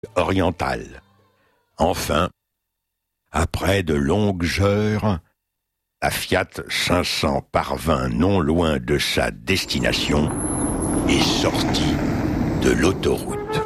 orientale. Enfin, après de longues heures, la Fiat 500 parvint non loin de sa destination et sortit de l'autoroute.